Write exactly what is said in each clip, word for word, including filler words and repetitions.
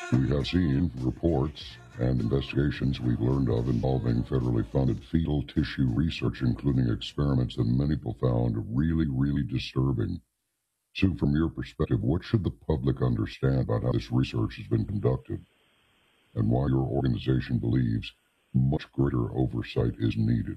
We have seen reports and investigations we've learned of involving federally funded fetal tissue research, including experiments that many people found really, really disturbing. Sue, from your perspective, what should the public understand about how this research has been conducted and why your organization believes much greater oversight is needed?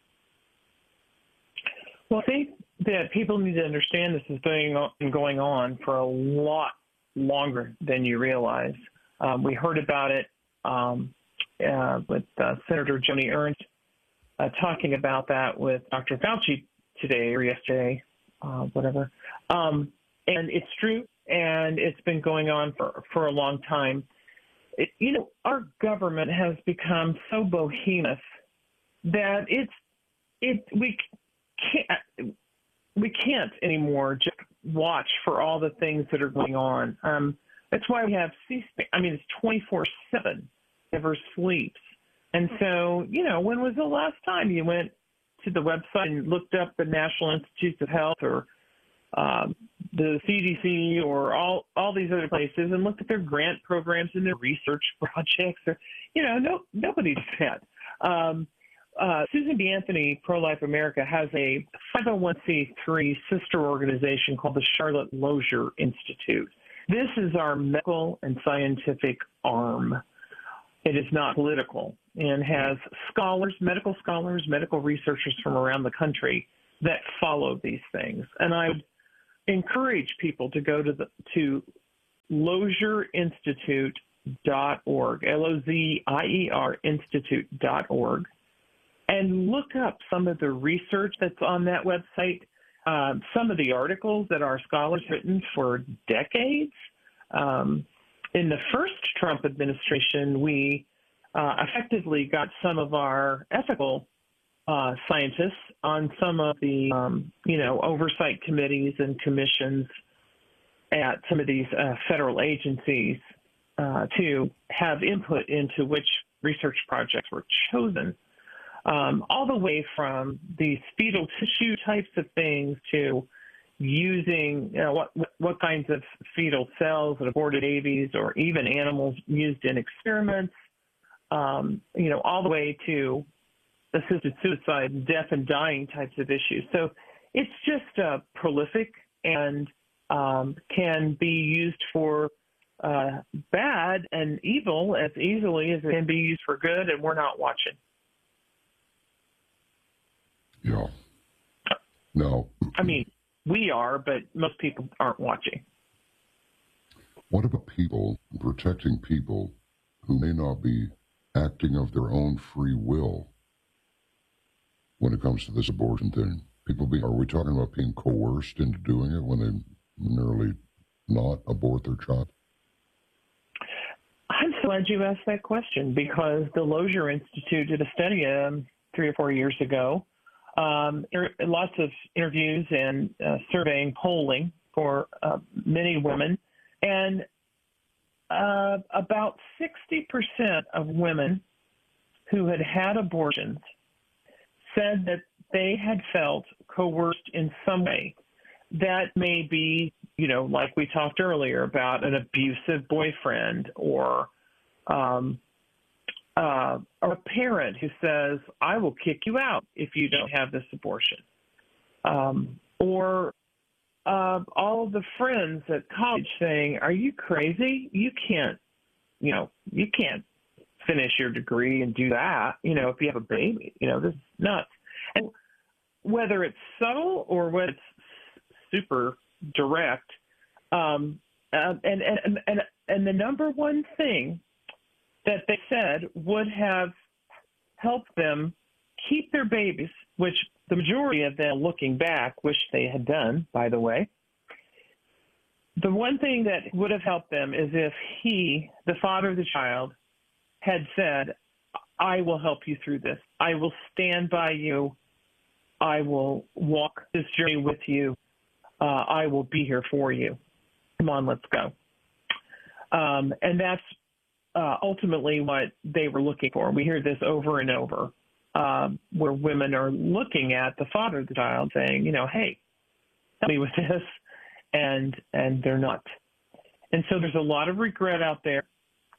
Well, I think that people need to understand this has been going on for a lot longer than you realize. Um, we heard about it um, uh, with uh, Senator Joni Ernst uh, talking about that with Doctor Fauci today or yesterday, uh, whatever. Um, and it's true, and it's been going on for, for a long time. It, you know, our government has become so bohemian that it's it we can't we can't anymore just watch for all the things that are going on. Um, that's why we have C-SPAN. I mean, it's twenty-four seven, never sleeps. And so, you know, when was the last time you went to the website and looked up the National Institutes of Health or um, the C D C or all, all these other places and looked at their grant programs and their research projects? Or, you know, no, nobody does that. Um, uh, Susan B. Anthony, Pro-Life America, has a five oh one c three sister organization called the Charlotte Lozier Institute. This is our medical and scientific arm. It is not political and has scholars, medical scholars, medical researchers from around the country that follow these things. And I would encourage people to go to the to lozier institute dot org, L O Z I E R institute dot org, and look up some of the research that's on that website, um, some of the articles that our scholars have written for decades. Um, in the first Trump administration, we uh, effectively got some of our ethical uh, scientists on some of the, um, you know, oversight committees and commissions at some of these uh, federal agencies uh, to have input into which research projects were chosen. Um, all the way from these fetal tissue types of things to using, you know, what what kinds of fetal cells and aborted babies or even animals used in experiments, um, you know, all the way to assisted suicide, death and dying types of issues. So it's just uh, prolific and um, can be used for uh, bad and evil as easily as it can be used for good, and we're not watching. Yeah. No. I mean, we are, but most people aren't watching. What about people, protecting people who may not be acting of their own free will when it comes to this abortion thing? People being, are we talking about being coerced into doing it when they merely not abort their child? I'm so glad you asked that question, because the Lozier Institute did a study um, three or four years ago. Um, lots of interviews and uh, surveying, polling for uh, many women, and uh, about sixty percent of women who had had abortions said that they had felt coerced in some way. That may be, you know, like we talked earlier about an abusive boyfriend, or um, Uh, or a parent who says, I will kick you out if you don't have this abortion. Um, or uh, all of the friends at college saying, are you crazy? You can't, you know, you can't finish your degree and do that, you know, if you have a baby. You know, this is nuts. And whether it's subtle or whether it's super direct, um, uh, and, and, and, and the number one thing that they said would have helped them keep their babies, which the majority of them, looking back, wish they had done, by the way. The one thing that would have helped them is if he, the father of the child, had said, I will help you through this. I will stand by you. I will walk this journey with you. Uh, I will be here for you. Come on, let's go. Um, and that's Uh, ultimately what they were looking for. We hear this over and over, um, where women are looking at the father of the child saying, you know, hey, help me with this, and and they're not. And so there's a lot of regret out there.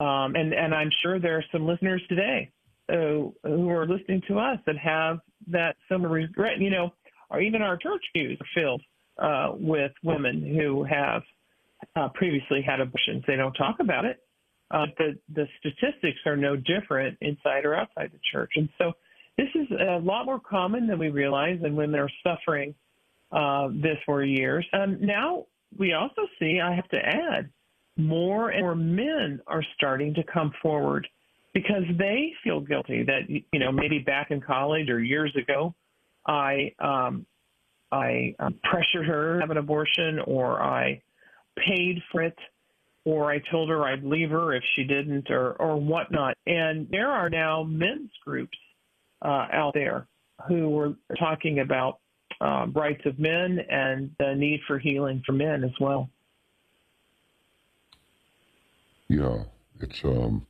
Um, and, and I'm sure there are some listeners today who, who are listening to us that have that similar regret, you know, or even our church pews are filled uh, with women who have uh, previously had abortions. They don't talk about it. Uh, the, the statistics are no different inside or outside the church. And so this is a lot more common than we realize, and women are suffering uh, this for years. Um, now we also see, I have to add, more and more men are starting to come forward because they feel guilty that, you know, maybe back in college or years ago, I um, I um, pressured her to have an abortion, or I paid for it, or I told her I'd leave her if she didn't, or, or whatnot. And there are now men's groups uh, out there who were talking about uh, rights of men and the need for healing for men as well. Yeah, it's um,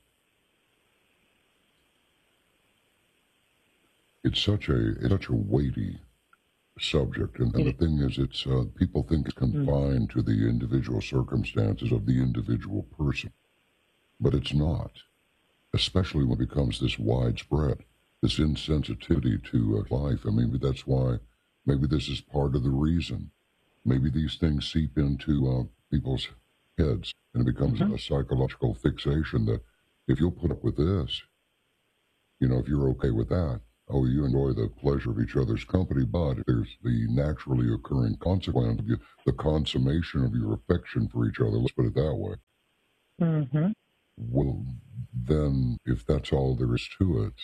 it's such a it's such a weighty subject, and, and the thing is, it's uh, people think it's confined mm. to the individual circumstances of the individual person, but it's not. Especially when it becomes this widespread, this insensitivity to uh, life. I mean, that's why maybe this is part of the reason. Maybe these things seep into uh, people's heads, and it becomes mm-hmm. a psychological fixation that if you'll put up with this, you know, if you're okay with that, oh, you enjoy the pleasure of each other's company, but if there's the naturally occurring consequence of you, the consummation of your affection for each other, let's put it that way. Mm-hmm. Well, then, if that's all there is to it,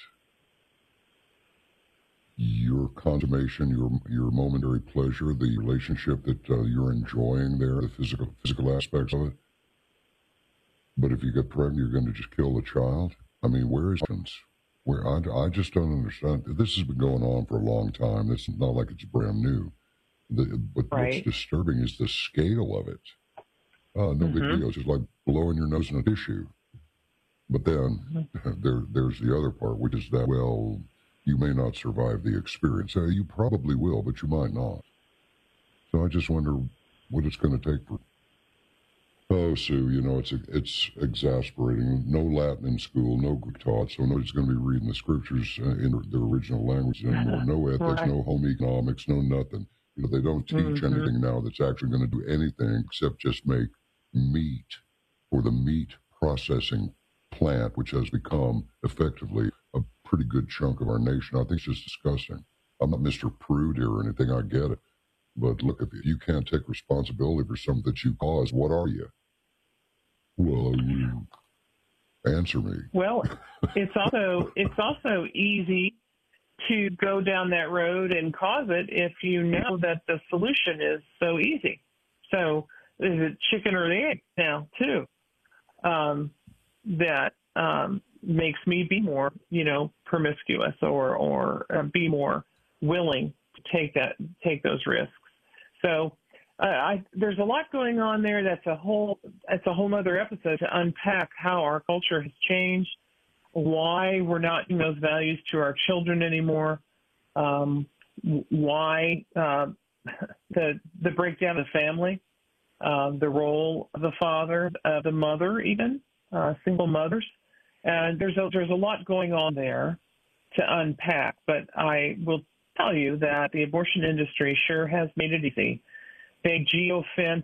your consummation, your your momentary pleasure, the relationship that uh, you're enjoying there, the physical physical aspects of it. But if you get pregnant, you're going to just kill the child? I mean, where is it? Where I, I just don't understand. This has been going on for a long time. It's not like it's brand new. The, but right. What's disturbing is the scale of it. Oh, no mm-hmm. big deal. It's just like blowing your nose in a tissue. But then mm-hmm. there, there's the other part, which is that, well, you may not survive the experience. Uh, you probably will, but you might not. So I just wonder what it's going to take for... Oh, Sue, you know, it's it's exasperating. No Latin in school, no Greek taught, so nobody's going to be reading the scriptures uh, in their original language anymore. No ethics, right. no home economics, no nothing. You know, they don't teach mm-hmm. anything now that's actually going to do anything except just make meat for the meat processing plant, which has become effectively a pretty good chunk of our nation. I think it's just disgusting. I'm not Mister Prude here or anything. I get it. But look, if you can't take responsibility for something that you caused, what are you? Well, you answer me. Well, it's also it's also easy to go down that road and cause it if you know that the solution is so easy. So is it chicken or the egg now too? Um, that um, makes me be more, you know, promiscuous or or uh, be more willing to take that take those risks. So uh, I, there's a lot going on there. That's a whole that's a whole other episode to unpack how our culture has changed, why we're not giving those values to our children anymore, um, why uh, the the breakdown of the family, uh, the role of the father, of the mother, even uh, single mothers, and there's a, there's a lot going on there to unpack. But I will tell you that the abortion industry sure has made it easy. They geofence,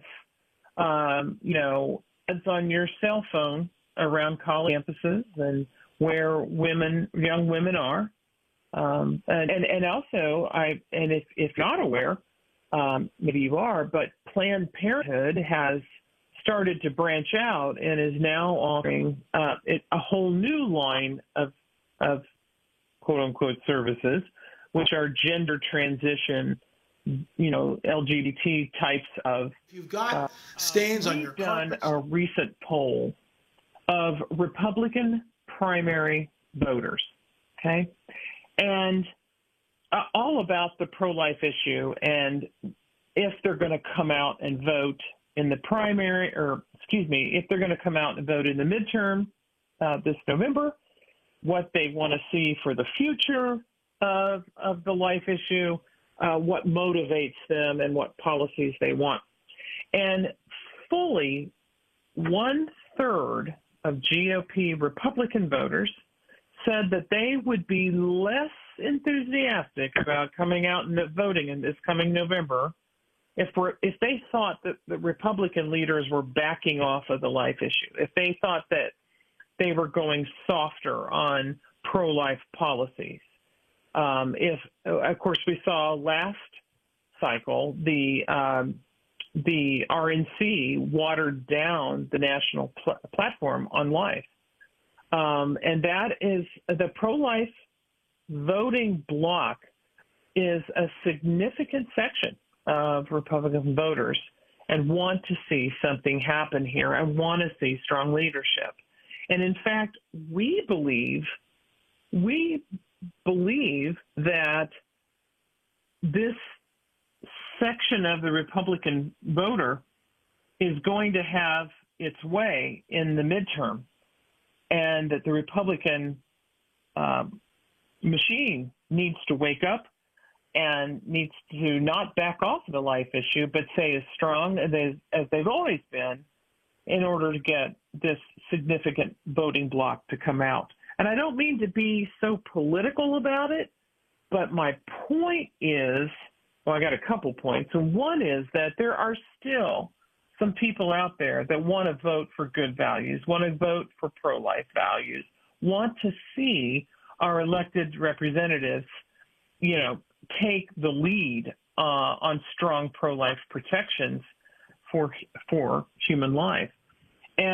um, you know, ads on your cell phone around college campuses and where women, young women are. Um, and, and, and also, I and if, if not aware, um, maybe you are, but Planned Parenthood has started to branch out and is now offering uh, it, a whole new line of, of quote-unquote services, which are gender transition, you know, L G B T types of. If you've got uh, stains on your carpets. We've carpets. done a recent poll of Republican primary voters, okay, and uh, all about the pro-life issue and if they're going to come out and vote in the primary, or excuse me, if they're going to come out and vote in the midterm uh, this November, what they want to see for the future of, of the life issue, uh, what motivates them, and what policies they want. And fully one third of G O P Republican voters said that they would be less enthusiastic about coming out and voting in this coming November if we're, if they thought that the Republican leaders were backing off of the life issue, if they thought that they were going softer on pro-life policies. Um, if, of course, we saw last cycle the um, the R N C watered down the national pl- platform on life, um, and that is the pro-life voting bloc is a significant section of Republican voters and want to see something happen here and want to see strong leadership. And in fact, we believe we believe that this section of the Republican voter is going to have its way in the midterm, and that the Republican uh, machine needs to wake up and needs to not back off the life issue, but stay as strong as, they, as they've always been in order to get this significant voting bloc to come out. And I don't mean to be so political about it, but my point is, well, I got a couple points. And one is that there are still some people out there that want to vote for good values, want to vote for pro-life values, want to see our elected representatives, you know, take the lead uh, on strong pro-life protections for for human life.